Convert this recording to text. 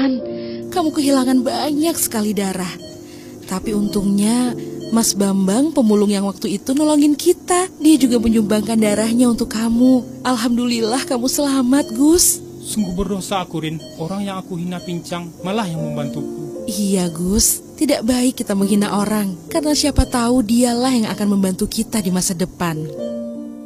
kasihan. Kamu kehilangan banyak sekali darah. Tapi untungnya Mas Bambang, pemulung yang waktu itu nolongin kita. Dia juga menyumbangkan darahnya untuk kamu. Alhamdulillah kamu selamat, Gus. Sungguh berdosa aku, Rin. Orang yang aku hina pincang malah yang membantuku. Iya, Gus. Tidak baik kita menghina orang, karena siapa tahu dialah yang akan membantu kita di masa depan.